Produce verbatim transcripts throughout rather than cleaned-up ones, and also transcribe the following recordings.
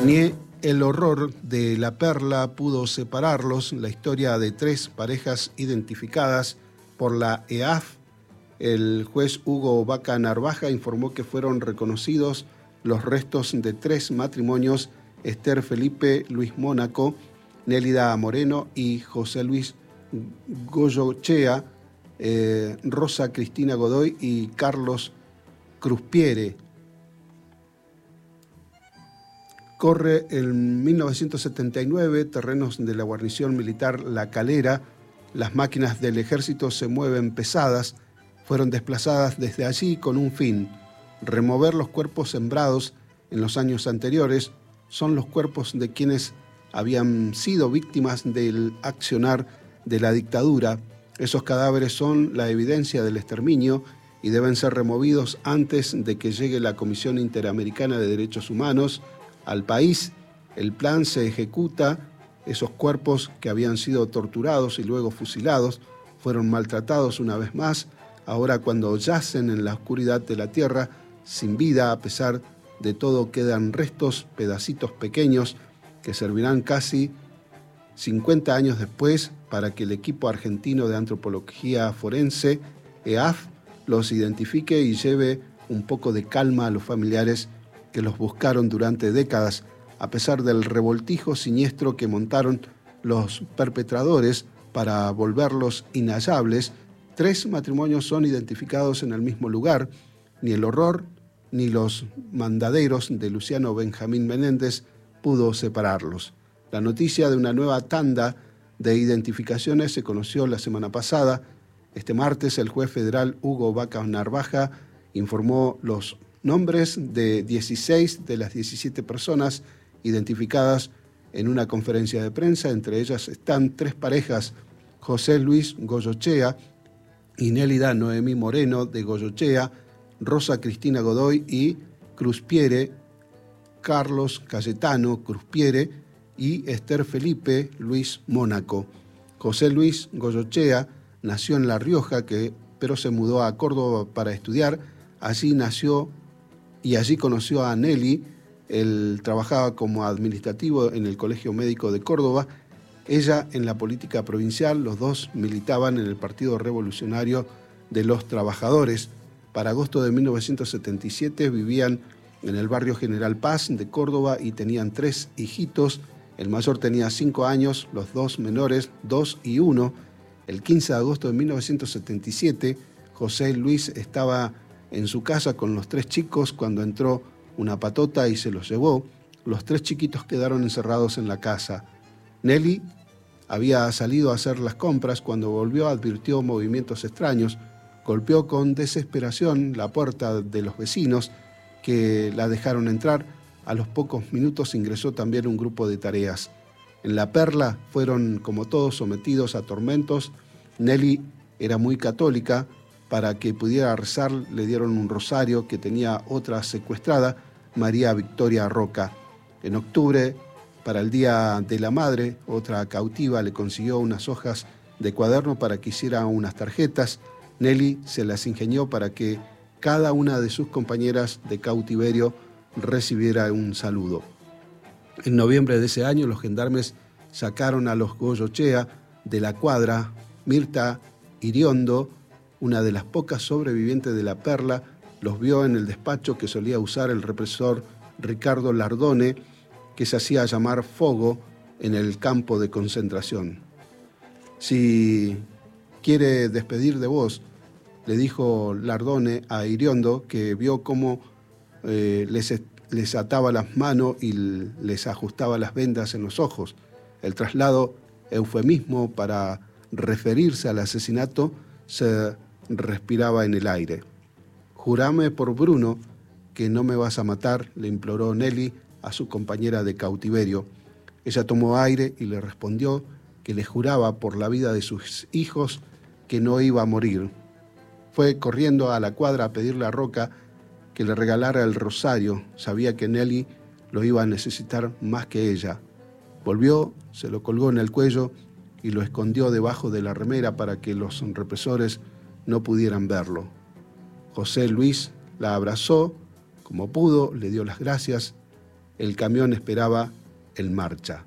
Ni el horror de la perla pudo separarlos. La historia de tres parejas identificadas por la E A F. El juez Hugo Vaca Narvaja informó que fueron reconocidos los restos de tres matrimonios: Esther Felipe Luis Mónaco, Nélida Moreno y José Luis Goyochea, eh, Rosa Cristina Godoy y Carlos Cruspiere. Corre en mil novecientos setenta y nueve, terrenos de la guarnición militar La Calera. Las máquinas del ejército se mueven pesadas. Fueron desplazadas desde allí con un fin: remover los cuerpos sembrados en los años anteriores. Son los cuerpos de quienes habían sido víctimas del accionar de la dictadura. Esos cadáveres son la evidencia del exterminio y deben ser removidos antes de que llegue la Comisión Interamericana de Derechos Humanos al país. El plan se ejecuta. Esos cuerpos que habían sido torturados y luego fusilados fueron maltratados una vez más. Ahora, cuando yacen en la oscuridad de la tierra, sin vida, a pesar de todo, quedan restos, pedacitos pequeños que servirán casi cincuenta años después para que el equipo argentino de antropología forense, E A F, los identifique y lleve un poco de calma a los familiares que los buscaron durante décadas, a pesar del revoltijo siniestro que montaron los perpetradores para volverlos inhallables. Tres matrimonios son identificados en el mismo lugar. Ni el horror ni los mandaderos de Luciano Benjamín Menéndez pudo separarlos. La noticia de una nueva tanda de identificaciones se conoció la semana pasada. Este martes, el juez federal Hugo Vaca Narvaja informó los nombres de dieciséis de las diecisiete personas identificadas en una conferencia de prensa. Entre ellas están tres parejas: José Luis Goyochea y Nélida Noemí Moreno de Goyochea, Rosa Cristina Godoy y Cruspiere, Carlos Cayetano Cruspiere y Esther Felipe Luis Mónaco. José Luis Goyochea nació en La Rioja, que, pero se mudó a Córdoba para estudiar. Allí nació y allí conoció a Nelly. Él trabajaba como administrativo en el Colegio Médico de Córdoba, ella en la política provincial. Los dos militaban en el Partido Revolucionario de los Trabajadores. Para agosto de mil novecientos setenta y siete vivían en el barrio General Paz de Córdoba y tenían tres hijitos. El mayor tenía cinco años, los dos menores, dos y uno. El quince de agosto de mil novecientos setenta y siete, José Luis estaba en su casa con los tres chicos cuando entró una patota y se los llevó. Los tres chiquitos quedaron encerrados en la casa. Nelly había salido a hacer las compras. Cuando volvió, advirtió movimientos extraños. Golpeó con desesperación la puerta de los vecinos, que la dejaron entrar. A los pocos minutos ingresó también un grupo de tareas. En La Perla fueron, como todos, sometidos a tormentos. Nelly era muy católica. Para que pudiera rezar, le dieron un rosario que tenía otra secuestrada, María Victoria Roca. En octubre, para el Día de la Madre, otra cautiva le consiguió unas hojas de cuaderno para que hiciera unas tarjetas. Nelly se las ingenió para que cada una de sus compañeras de cautiverio recibiera un saludo. En noviembre de ese año, los gendarmes sacaron a los Goyochea de la cuadra. Mirta Iriondo, una de las pocas sobrevivientes de La Perla, los vio en el despacho que solía usar el represor Ricardo Lardone, que se hacía llamar Fogo, en el campo de concentración. Si quiere despedir de vos, le dijo Lardone a Iriondo, que vio cómo eh, les, les ataba las manos y les ajustaba las vendas en los ojos. El traslado, eufemismo para referirse al asesinato, se respiraba en el aire. «Jurame por Bruno que no me vas a matar», le imploró Nelly a su compañera de cautiverio. Ella tomó aire y le respondió que le juraba por la vida de sus hijos que no iba a morir. Fue corriendo a la cuadra a pedirle a Roca que le regalara el rosario. Sabía que Nelly lo iba a necesitar más que ella. Volvió, se lo colgó en el cuello y lo escondió debajo de la remera para que los represores no pudieran verlo. José Luis la abrazó como pudo, le dio las gracias el camión esperaba en marcha.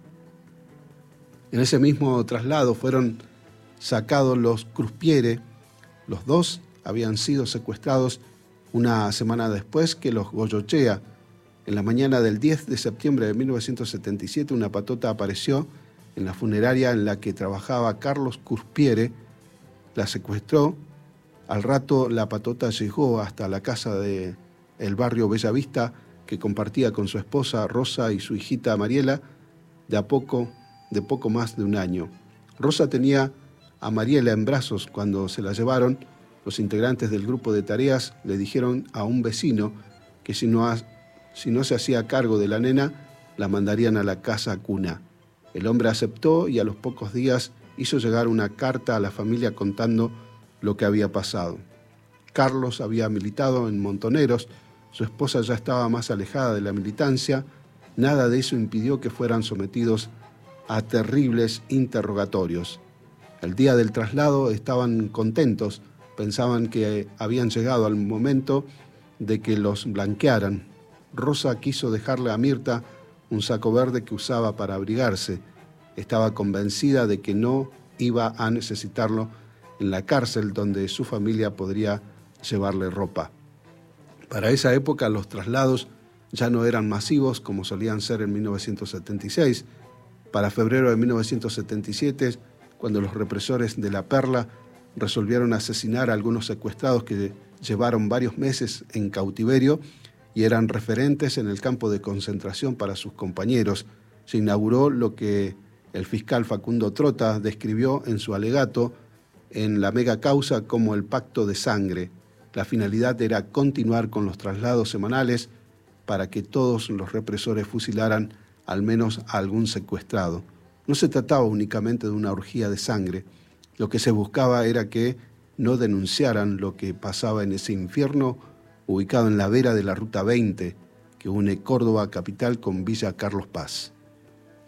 En ese mismo traslado fueron sacados los Cruspiere. Los dos habían sido secuestrados una semana después que los Goyochea. En la mañana del diez de septiembre de mil novecientos setenta y siete, una patota apareció en la funeraria en la que trabajaba Carlos Cruspiere, la secuestró. Al rato la patota llegó hasta la casa del barrio Bellavista que compartía con su esposa Rosa y su hijita Mariela de a poco, de poco más de un año. Rosa tenía a Mariela en brazos cuando se la llevaron. Los integrantes del grupo de tareas le dijeron a un vecino que si no, ha, si no se hacía cargo de la nena, la mandarían a la casa cuna. El hombre aceptó y a los pocos días hizo llegar una carta a la familia contando lo que había pasado. Carlos había militado en Montoneros, su esposa ya estaba más alejada de la militancia. Nada de eso impidió que fueran sometidos a terribles interrogatorios. El día del traslado estaban contentos, pensaban que habían llegado al momento de que los blanquearan. Rosa quiso dejarle a Mirta un saco verde que usaba para abrigarse. Estaba convencida de que no iba a necesitarlo en la cárcel donde su familia podría llevarle ropa. Para esa época los traslados ya no eran masivos como solían ser en mil novecientos setenta y seis. Para febrero de mil novecientos setenta y siete, cuando los represores de La Perla resolvieron asesinar a algunos secuestrados que llevaron varios meses en cautiverio y eran referentes en el campo de concentración para sus compañeros, se inauguró lo que el fiscal Facundo Trota describió en su alegato en la mega causa como el pacto de sangre. La finalidad era continuar con los traslados semanales para que todos los represores fusilaran al menos a algún secuestrado. No se trataba únicamente de una orgía de sangre. Lo que se buscaba era que no denunciaran lo que pasaba en ese infierno ubicado en la vera de la Ruta veinte, que une Córdoba capital con Villa Carlos Paz.